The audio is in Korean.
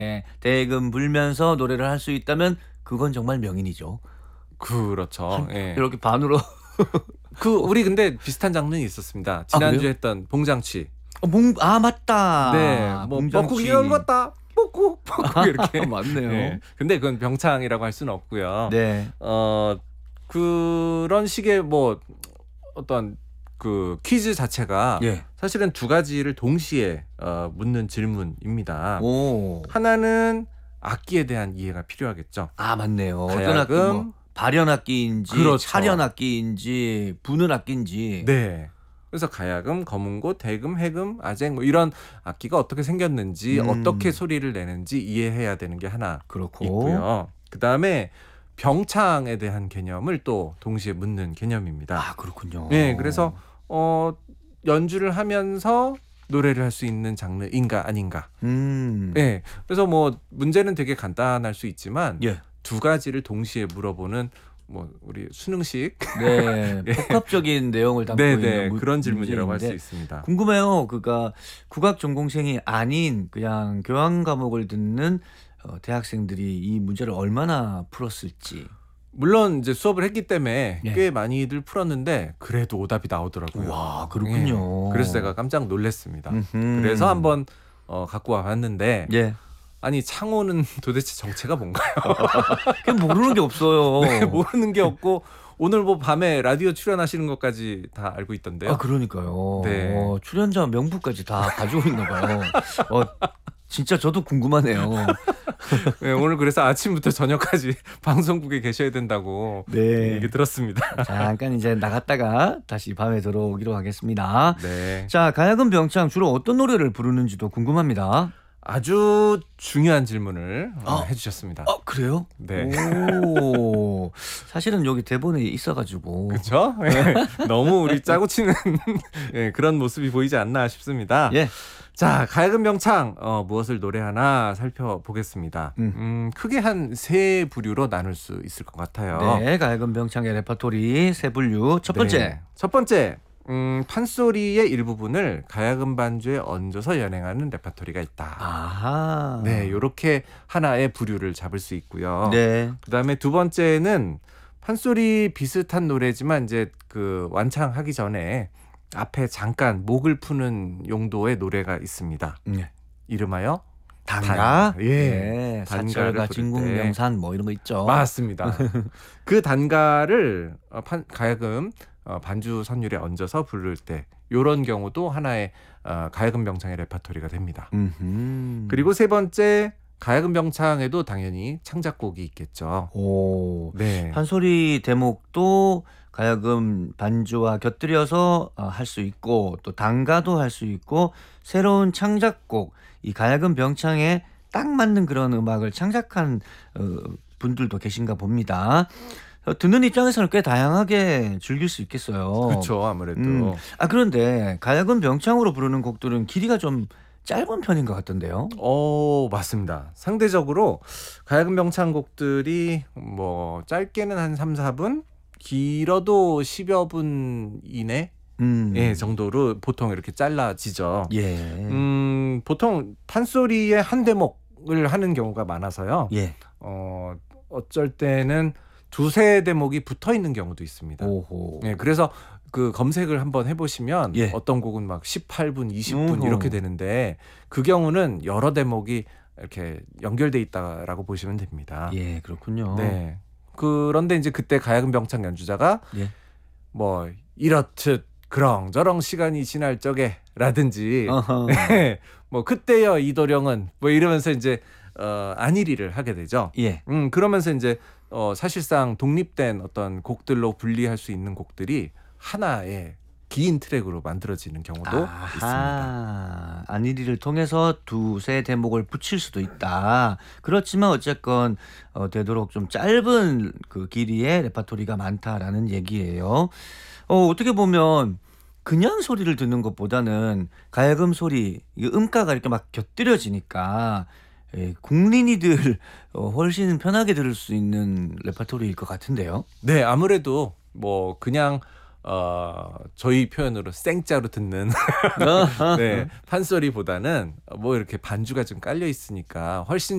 대금 불면서 노래를 할 수 있다면 그건 정말 명인이죠. 그렇죠. 예. 이렇게 반으로. 우리 근데 비슷한 장면이 있었습니다. 지난주에 그래요? 했던 봉장취. 맞다. 네, 뭐 봉장취. 뻐꾸기 열었다. 뻐꾸 이렇게. 맞네요. 예. 근데 그건 병창이라고 할 수는 없고요. 네. 그런 식의 뭐 어떤 그 퀴즈 자체가 예. 사실은 두 가지를 동시에 묻는 질문입니다. 오. 하나는 악기에 대한 이해가 필요하겠죠. 맞네요. 어떤 악기, 가야금. 뭐 발현 악기인지, 그렇죠. 차련 악기인지, 부는 악기인지. 네. 그래서 가야금, 거문고, 대금, 해금, 아쟁 뭐 이런 악기가 어떻게 생겼는지, 어떻게 소리를 내는지 이해해야 되는 게 하나 그렇고. 있고요. 그다음에 병창에 대한 개념을 또 동시에 묻는 개념입니다. 그렇군요. 네, 그래서 연주를 하면서 노래를 할 수 있는 장르인가 아닌가. 네, 그래서 뭐 문제는 되게 간단할 수 있지만 예. 두 가지를 동시에 물어보는 뭐 우리 수능식 네. 복합적인 내용을 담고 네네 있는 그런 질문이라고 할 수 문제인데 있습니다. 궁금해요. 그러니까 국악 전공생이 아닌 그냥 교양 과목을 듣는 대학생들이 이 문제를 얼마나 풀었을지. 물론 이제 수업을 했기 때문에 예. 꽤 많이들 풀었는데 그래도 오답이 나오더라고요. 와, 그렇군요. 예, 그래서 제가 깜짝 놀랐습니다. 음흠. 그래서 한번 갖고 와봤는데 예. 아니 창호는 도대체 정체가 뭔가요? 그냥 모르는 게 없어요. 네, 모르는 게 없고 오늘 뭐 밤에 라디오 출연하시는 것까지 다 알고 있던데요. 그러니까요. 네. 출연자 명부까지 다 가지고 있나 봐요. 진짜 저도 궁금하네요. 네, 오늘 그래서 아침부터 저녁까지 방송국에 계셔야 된다고 네. 얘기 들었습니다. 잠깐 이제 나갔다가 다시 밤에 들어오기로 하겠습니다. 네. 자, 가야금 병창 주로 어떤 노래를 부르는지도 궁금합니다. 아주 중요한 질문을 해주셨습니다. 그래요? 네. 오, 사실은 여기 대본에 있어가지고. 그렇죠? 네. 너무 우리 짜고 치는 네, 그런 모습이 보이지 않나 싶습니다. 예. 자, 가야금 병창 무엇을 노래하나 살펴보겠습니다. 크게 한 세 부류로 나눌 수 있을 것 같아요. 네, 가야금 병창의 레퍼토리 세 분류. 첫 번째. 네. 첫 번째, 판소리의 일부분을 가야금 반주에 얹어서 연행하는 레퍼토리가 있다. 아하. 네, 이렇게 하나의 부류를 잡을 수 있고요. 네. 그다음에 두 번째는 판소리 비슷한 노래지만 이제 그 완창하기 전에 앞에 잠깐 목을 푸는 용도의 노래가 있습니다. 이름하여 단가. 예, 사철가, 단가를 부를 때. 진국명산 뭐 이런 거 있죠. 맞습니다. 그 단가를 가야금 반주 선율에 얹어서 부를 때 이런 경우도 하나의 가야금 병창의 레퍼토리가 됩니다. 그리고 세 번째, 가야금 병창에도 당연히 창작곡이 있겠죠. 오. 네. 판소리 대목도 가야금 반주와 곁들여서 할 수 있고 또 단가도 할 수 있고 새로운 창작곡, 이 가야금 병창에 딱 맞는 그런 음악을 창작한 분들도 계신가 봅니다. 듣는 입장에서는 꽤 다양하게 즐길 수 있겠어요. 그렇죠, 아무래도. 그런데 가야금 병창으로 부르는 곡들은 길이가 좀 짧은 편인 것 같던데요. 맞습니다. 상대적으로 가야금 병창 곡들이 뭐 짧게는 한 3, 4분, 길어도 10여 분 이내 예, 정도로 보통 이렇게 잘라지죠. 예. 보통 판소리의 한 대목을 하는 경우가 많아서요. 예. 어쩔 때는 두세 대목이 붙어 있는 경우도 있습니다. 오호. 예, 그래서 그 검색을 한번 해보시면 예. 어떤 곡은 막 18분, 20분 우후. 이렇게 되는데 그 경우는 여러 대목이 이렇게 연결돼 있다라고 보시면 됩니다. 예, 그렇군요. 네. 그런데 이제 그때 가야금 병창 연주자가 예. 뭐 이렇듯 그렁저렁 시간이 지날 적에 라든지 어허. 뭐 그때여 이도령은 뭐 이러면서 이제 안일이를 하게 되죠. 예. 그러면서 이제 사실상 독립된 어떤 곡들로 분리할 수 있는 곡들이 하나의 긴 트랙으로 만들어지는 경우도 있습니다. 안일이를 통해서 두세 대목을 붙일 수도 있다. 그렇지만 어쨌건 되도록 좀 짧은 그 길이의 레퍼토리가 많다라는 얘기예요. 어떻게 보면 그냥 소리를 듣는 것보다는 가야금 소리, 이 음가가 이렇게 막 곁들여지니까 국린이들 훨씬 편하게 들을 수 있는 레퍼토리일 것 같은데요. 네, 아무래도 뭐 그냥 저희 표현으로 생짜로 듣는 네, 판소리보다는 뭐 이렇게 반주가 좀 깔려 있으니까 훨씬